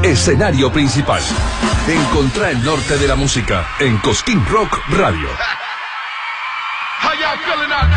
Escenario principal. Encontrá el norte de la música en Cosquín Rock Radio.